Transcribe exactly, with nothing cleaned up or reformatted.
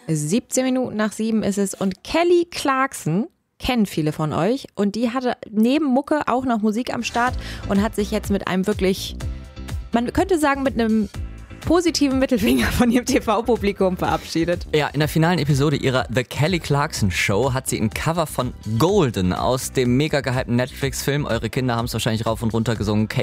siebzehn Minuten nach sieben ist es und Kelly Clarkson kennen viele von euch und die hatte neben Mucke auch noch Musik am Start und hat sich jetzt mit einem wirklich, man könnte sagen mit einem positiven Mittelfinger von ihrem T V-Publikum verabschiedet. Ja, in der finalen Episode ihrer The Kelly Clarkson Show hat sie ein Cover von Golden aus dem mega gehypten Netflix-Film, eure Kinder haben es wahrscheinlich rauf und runter gesungen,